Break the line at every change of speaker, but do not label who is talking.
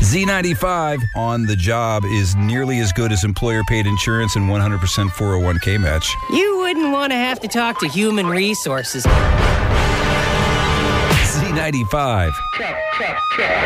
Z95 on the job is nearly as good as employer-paid insurance and 100% 401k match.
You wouldn't want to have to talk to human resources.
Z95.
Check.